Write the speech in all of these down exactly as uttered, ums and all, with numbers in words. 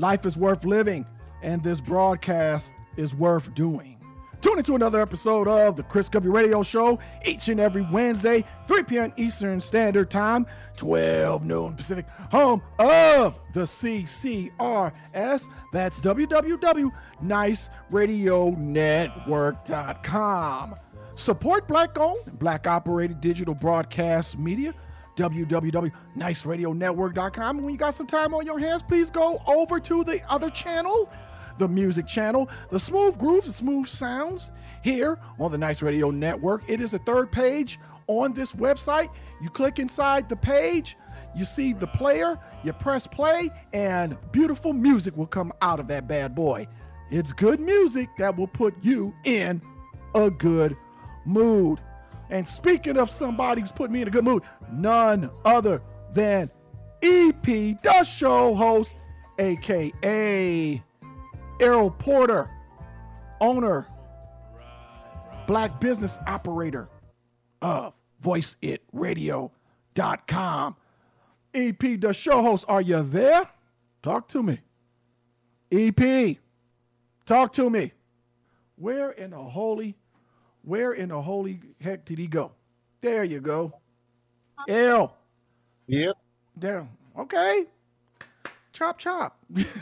Life is worth living, and this broadcast is worth doing. Tune into another episode of the Chris Guppy Radio Show each and every Wednesday, three p.m. Eastern Standard Time, twelve noon Pacific, home of the C C R S. That's w w w dot nice radio network dot com. Support Black-owned and Black-operated digital broadcast media, w w w dot nice radio network dot com. And when you got some time on your hands, please go over to the other channel, the music channel, the smooth grooves, the smooth sounds here on the Nice Radio Network. It is the third page on this website. You click inside the page, you see the player, you press play, and beautiful music will come out of that bad boy. It's good music that will put you in a good mood. And speaking of somebody who's putting me in a good mood, none other than E P, the show host, aka Errol Porter, owner, black business operator of voice it radio dot com. E P, the show host, are you there? Talk to me. E P, talk to me. Where in the holy, where in the holy heck did he go? There you go. Errol. Yep. There. Okay. Chop, chop.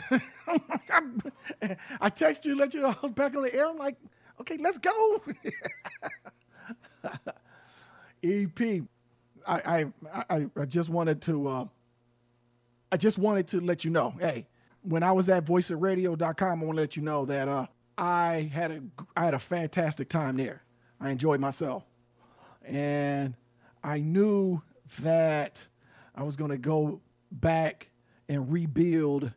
I text you, let you know I was back on the air. I'm like, okay, let's go. E P, I, I, I, I just wanted to, uh, I just wanted to let you know, hey, when I was at voice it radio dot com, I want to let you know that uh, I had a, I had a fantastic time there. I enjoyed myself, and I knew that I was going to go back and rebuild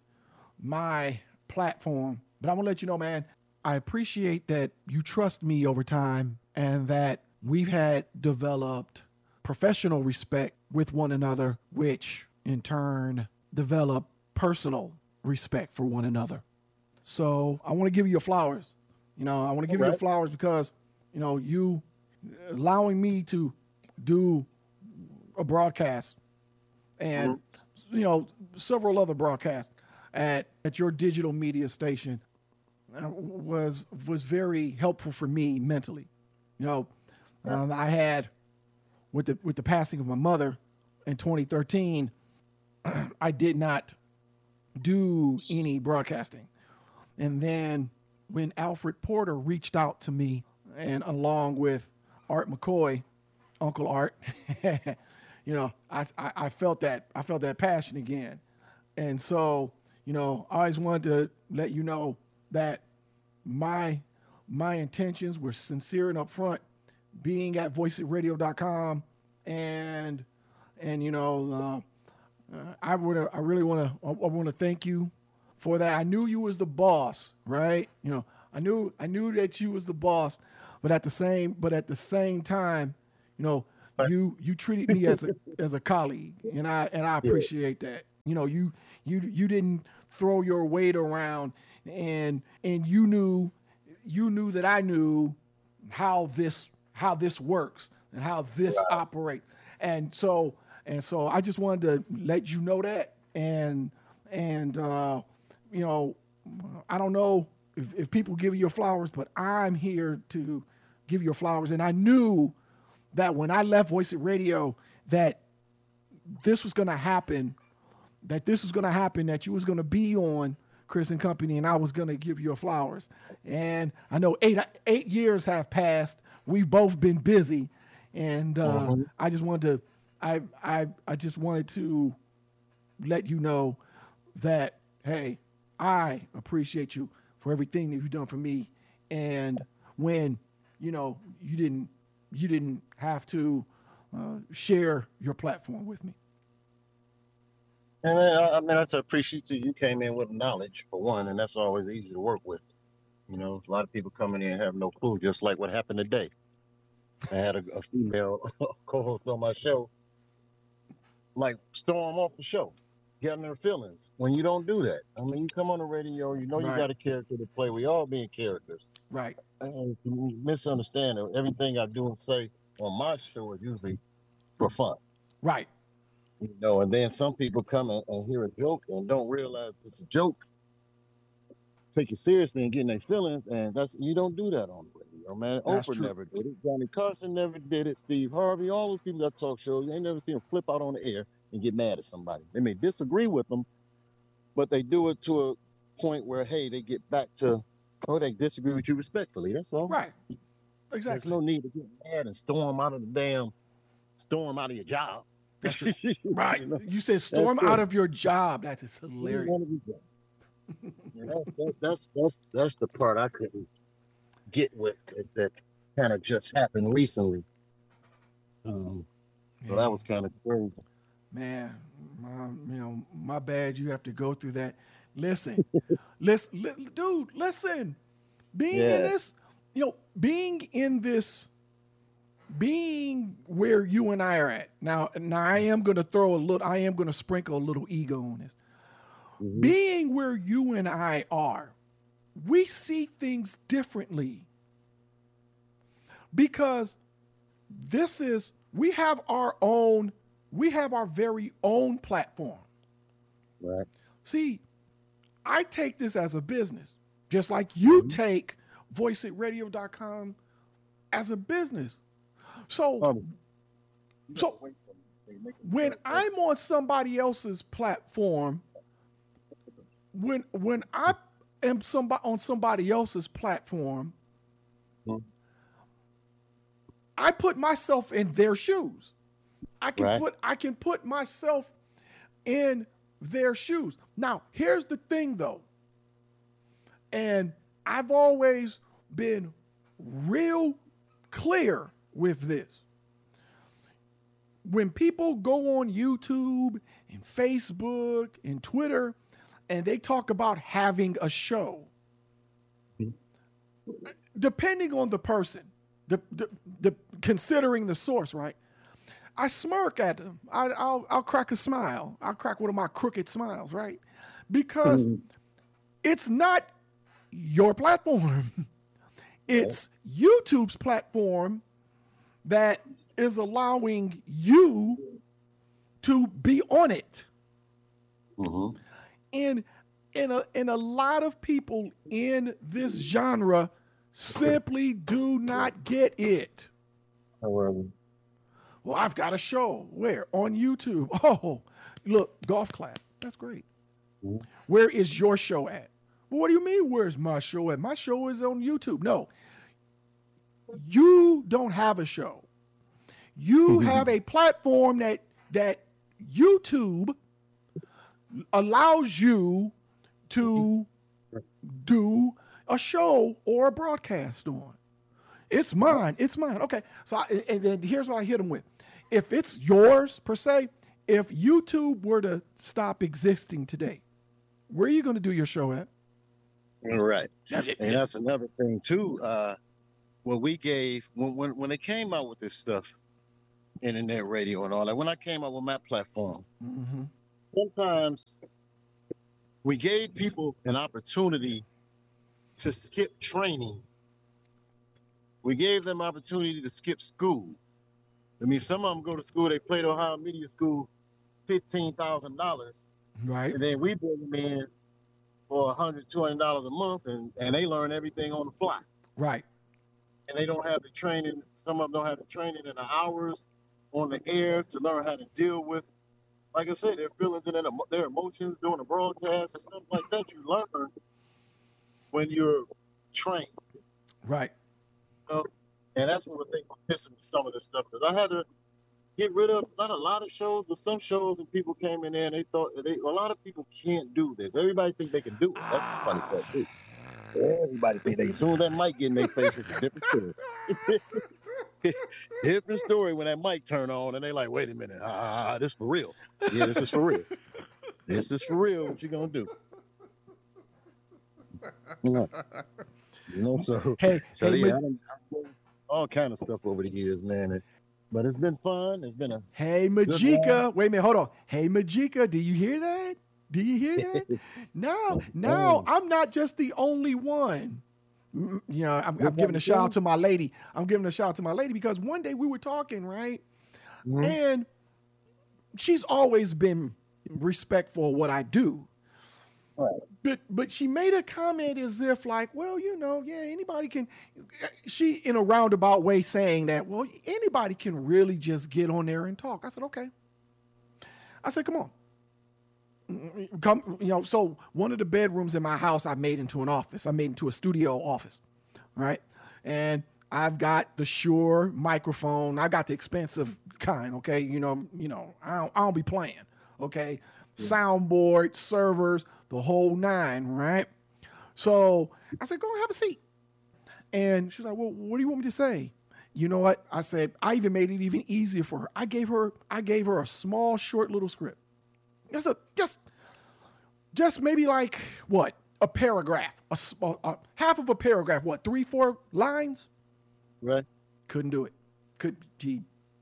my platform. But I want to let you know, man, I appreciate that you trust me over time and that we've had developed professional respect with one another, which in turn develop personal respect for one another. So I want to give you your flowers. You know, I want to give you your flowers because, you know, you allowing me to do a broadcast and, you know, several other broadcasts at, at your digital media station uh, was was very helpful for me mentally. You know, um, I had with the with the passing of my mother in twenty thirteen, I did not do any broadcasting. And then when Alfred Porter reached out to me, and along with Art McCoy, Uncle Art, you know, I, I, I felt that I felt that passion again. And so, you know, I always wanted to let you know that my my intentions were sincere and upfront, being at voice it radio dot com, and and you know, uh, uh, I would I really want to I, I want to thank you for that. I knew you was the boss, right? You know, I knew I knew that you was the boss, but at the same but at the same time, you know, you you treated me as a as a colleague, and I and I appreciate that. You know, you you you didn't throw your weight around, and and you knew you knew that I knew how this how this works and how this wow. operates. And so and so I just wanted to let you know that. And and uh, you know, I don't know if, if people give you your flowers, but I'm here to give you your flowers. And I knew that when I left Voice It Radio, that this was going to happen, that this was going to happen, that you was going to be on Chris and Company, and I was going to give you your flowers. And I know eight eight years have passed. We've both been busy, and uh, uh-huh. I just wanted to, I I I just wanted to let you know that, hey, I appreciate you for everything that you've done for me. And when, you know, you didn't you didn't have to uh, share your platform with me. And I, I mean, that's appreciate you. You came in with knowledge for one, and that's always easy to work with. You know, a lot of people come in here and have no clue, just like what happened today. I had a, a female co-host on my show, like storm off the show, getting their feelings. When you don't do that, I mean, you come on the radio, you know, right. You got a character to play. We all being characters, right? And you misunderstand it. Everything I do and say on my show is usually for fun, right? You know, and then some people come and, and hear a joke and don't realize it's a joke, take you seriously and getting their feelings, and that's you don't do that on the radio, man. That's Oprah true. never did it. Johnny Carson never did it. Steve Harvey, all those people that talk shows, you ain't never seen them flip out on the air and get mad at somebody. They may disagree with them, but they do it to a point where, hey, they get back to, oh, they disagree with you respectfully. That's all. Right. There's Exactly. no need to get mad and storm out of the damn, storm out of your job. That's true. Right. You know? You said storm That's out it. of your job. That is hilarious. One of you guys. You know, that, that's that's that's the part I couldn't get with that, that kind of just happened recently. Um, so that was kind of crazy. Man, my, you know, my bad. You have to go through that. Listen, listen, li- dude, listen. Being in Yeah. this, you know, being in this, being where you and I are at now. Now, I am going to throw a little. I am going to sprinkle a little ego on this. Mhm. Being where you and I are, we see things differently because this is, we have our own, we have our very own platform. Right. See, I take this as a business, just like you Mhm. take voice it radio dot com as a business. So Um, you So, gotta wait for them. They make them when start I'm on somebody else's platform, when when I am somebody on somebody else's platform, Mhm. I put myself in their shoes. I can Right. put I can put myself in their shoes. Now, here's the thing though. And I've always been real clear with this. When people go on YouTube and Facebook and Twitter and they talk about having a show, depending on the person, the, the, the considering the source, right? I smirk at them. I, I'll, I'll crack a smile. I'll crack one of my crooked smiles, right? Because Mhm. it's not your platform. It's YouTube's platform that is allowing you to be on it. Mhm. And and a, and a lot of people in this genre simply do not get it. However, Well, I've got a show. Where? On YouTube. Oh, look, golf clap. That's great. Mhm. Where is your show at? Well, what do you mean, where's my show at? My show is on YouTube. No, you don't have a show. You have a platform that that YouTube allows you to do a show or a broadcast on. It's mine. It's mine. Okay. So, I, and then here's what I hit them with. If it's yours per se, if YouTube were to stop existing today, where are you going to do your show at? right. And that's another thing too. Uh, when we gave when when when they came out with this stuff, internet radio and all that. When I came out with my platform, Mm-hmm. sometimes we gave people an opportunity to skip training. We gave them opportunity to skip school. I mean, some of them go to school. They played Ohio Media School, fifteen thousand dollars, Right. and then we bring them in for a hundred, two hundred dollars a month, and and they learn everything on the fly. Right. And they don't have the training. Some of them don't have the training in the hours on the air to learn how to deal with, like I said, their feelings and their emo- their emotions during the broadcast and stuff like that. You learn when you're trained, Right. you know? And that's what I think was missing with some of this stuff. Because I had to get rid of not a lot of shows, but some shows, and people came in there and they thought they, a lot of people can't do this. Everybody think they can do it. That's the funny part too. Everybody think they. As soon as that mic get in their face, it's a different story. Different story when that mic turn on and they like, wait a minute, ah, this for real. Yeah, this is for real. This is for real. What you gonna do? You know, you know so Hey, so hey, yeah, Ma- I done, I've done all kind of stuff over the years, man. It- but it's been fun. It's been a hey, Majika. Wait a minute. Hold on. Hey, Majika. Do you hear that? Do you hear that? No, no. I'm not just the only one. Mm, You know, I'm, I'm giving a shout out to my lady. I'm giving a shout out to my lady because one day we were talking, right? Mhm. And she's always been respectful of what I do. Right. But but she made a comment as if like, well, you know, yeah, anybody can. She in a roundabout way saying that, well, anybody can really just get on there and talk. I said, okay. I said, come on. Come, you know, so one of the bedrooms in my house I made into an office. I made into a studio office, right? And I've got the Shure microphone. I got the expensive kind, okay? You know, you know, I don't, I don't be playing, okay? Yeah. Soundboard, servers, the whole nine, right? So I said, go and have a seat. And she's like, well, what do you want me to say? You know what? I said, I even made it even easier for her. I gave her, I gave her a small, short little script. Just a, just, just maybe like what? A paragraph, a, a, a half of a paragraph. What? Three, four lines? Right. Couldn't do it. Could gee.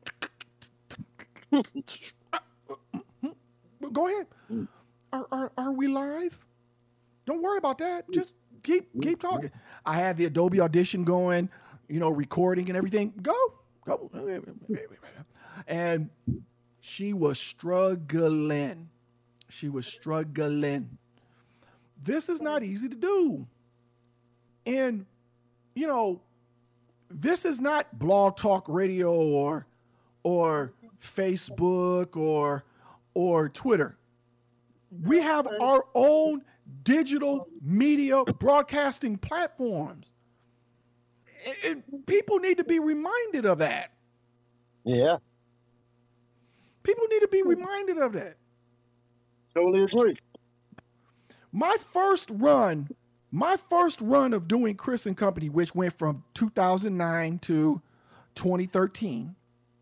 Go ahead. Are, are are we live? Don't worry about that. Just keep keep talking. I had the Adobe Audition going, you know, recording and everything. Go, go. And she was struggling. She was struggling. This is not easy to do. And, you know, this is not Blog Talk Radio or or Facebook or or Twitter. We have our own digital media broadcasting platforms. And people need to be reminded of that. Yeah. People need to be reminded of that. Totally agree. My first run, my first run of doing Chris and Company, which went from two thousand nine to twenty thirteen,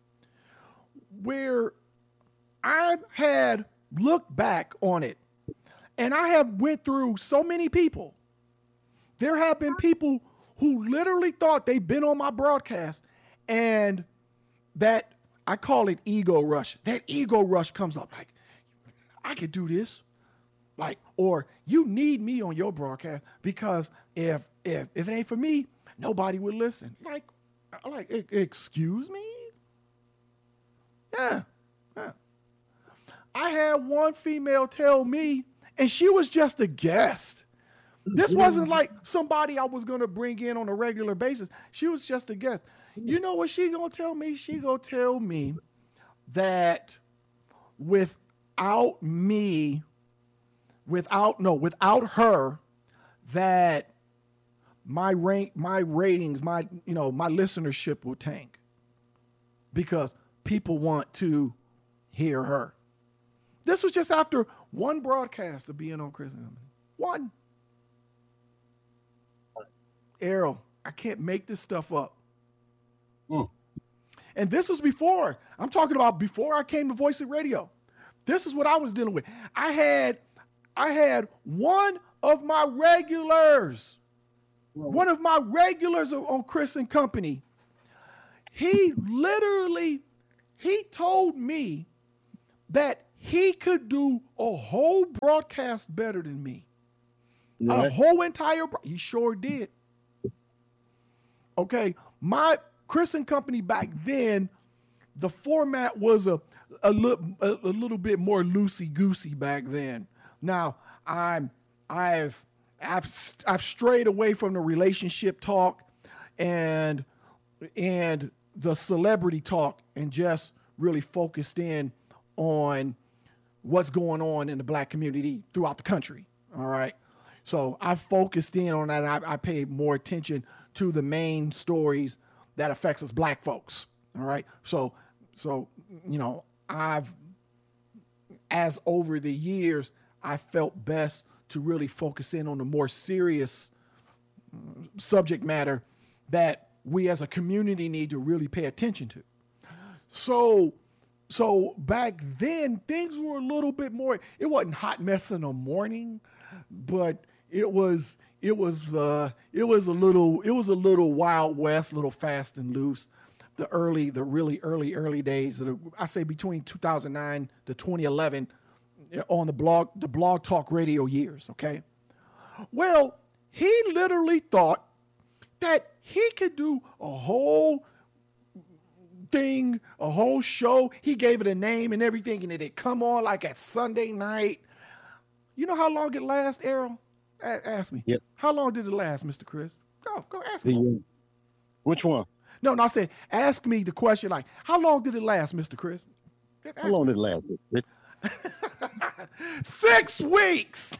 where I had looked back on it, and I have went through so many people. There have been people who literally thought they'd been on my broadcast, and that, I call it ego rush. That ego rush comes up like, I could do this. Like, or you need me on your broadcast because if if if it ain't for me, nobody would listen. Like, like, excuse me? Yeah. yeah. I had one female tell me, and she was just a guest. This wasn't like somebody I was gonna bring in on a regular basis. She was just a guest. You know what she gonna tell me? She gonna tell me that without me, without no, without her, that my rank, my ratings, my you know, my listenership will tank because people want to hear her. This was just after one broadcast of being on Chris and Company. One. Errol, I can't make this stuff up. Mm. And this was before. I'm talking about before I came to Voice of Radio. This is what I was dealing with. I had, I had one of my regulars, mm. one of my regulars on Chris and Company. He literally, he told me that he could do a whole broadcast better than me. Yeah. A whole entire, he sure did. Okay, my Chris and Company back then, the format was a a, li- a, a little bit more loosey goosey back then. Now I'm I've I've I've strayed away from the relationship talk and and the celebrity talk and just really focused in on what's going on in the black community throughout the country. All right, so I focused in on that. And I, I paid more attention to the main stories that affects us black folks. All right. So, so, you know, I've, as over the years, I felt best to really focus in on the more serious uh, subject matter that we as a community need to really pay attention to. So, so back then things were a little bit more, it wasn't hot mess in the morning, but it was, It was uh, it was a little it was a little Wild West, a little fast and loose. The early, the really early early days of the, I say between two thousand nine to twenty eleven on the blog the Blog Talk Radio years. Okay, well, he literally thought that he could do a whole thing, a whole show. He gave it a name and everything, and it'd come on like at Sunday night. You know how long it lasts, Errol? A- ask me. Yep. How long did it last, Mister Chris? Go, go ask The, me. uh, which one? No, no, I said, ask me the question like, how long did it last, Mister Chris? Ask How long did it last? It's Six weeks.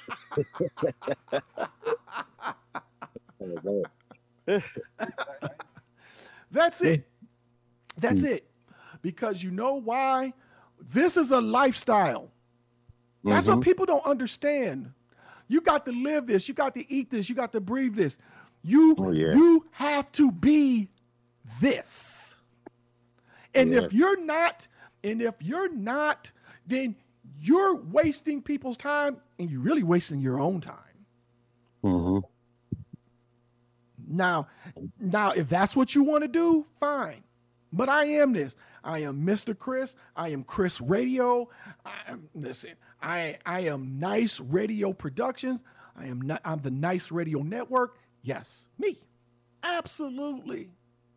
That's it. That's it. Because you know why? This is a lifestyle. That's Mhm. what people don't understand. You got to live this. You got to eat this. You got to breathe this. You, Oh, yeah. you have to be this. And if Yes. you're not, and if you're not, then you're wasting people's time and you're really wasting your own time. Mhm. Now, now, if that's what you want to do, fine. But I am this. I am Mister Chris. I am Chris Radio. I am listen. I I am Nice Radio Productions. I am not. I'm the Nice Radio Network. Yes, me. Absolutely.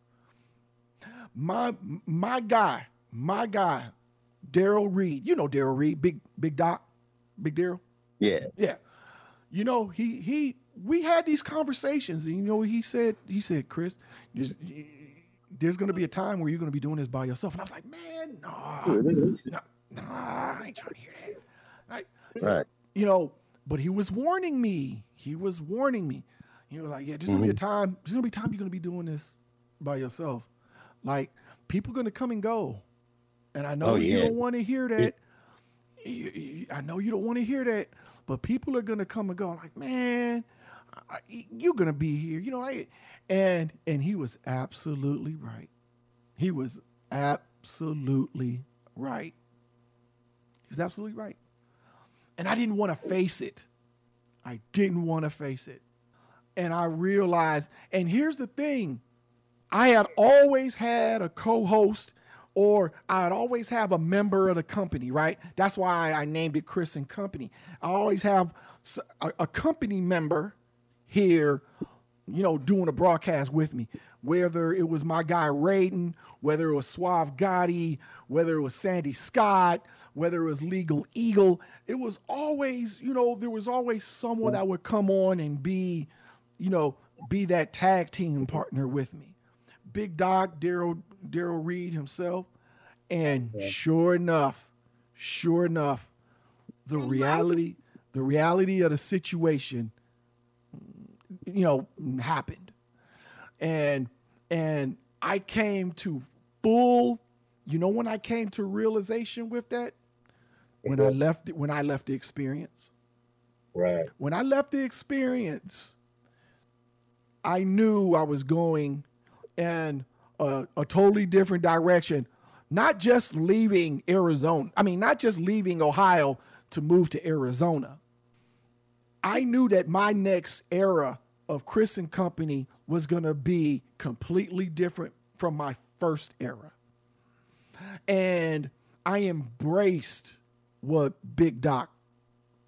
My my guy, my guy, Daryl Reed. You know Daryl Reed, big big Doc, big Daryl. Yeah. Yeah. You know, he he we had these conversations, and you know he said he said, Chris, there's, there's gonna be a time where you're gonna be doing this by yourself. And I was like, man, nah, Sure, it is. nah, nah, I ain't trying to hear that. I, Right. You know, but he was warning me. He was warning me. He was like, yeah, there's gonna be a time, there's gonna be time you're gonna be doing this by yourself. Like, people gonna come and go. And I know Oh, you yeah. don't want to hear that. You- you- I know you don't want to hear that, but people are gonna come and go. Like, man, I, you're gonna be here, you know. I, and and he was absolutely right. He was absolutely right. He was absolutely right. And I didn't want to face it. I didn't want to face it. And I realized. And here's the thing: I had always had a co-host, or I'd always have a member of the company, right? That's why I named it Chris and Company. I always have s- a, a company member here, you know, doing a broadcast with me. Whether it was my guy Raiden, whether it was Suave Gotti, whether it was Sandy Scott, whether it was Legal Eagle, it was always, you know, there was always someone that would come on and be, you know, be that tag team partner with me. Big Doc, Daryl Daryl Reed himself. And sure enough, sure enough, the reality, the reality of the situation, you know, happened. And and I came to full, you know, when I came to realization with that, when I left when I left the experience. Right. When I left the experience, I knew I was going in a, a totally different direction. Not just leaving Arizona. I mean, not just leaving Ohio to move to Arizona. I knew that my next era of Chris and Company was going to be completely different from my first era. And I embraced what Big Doc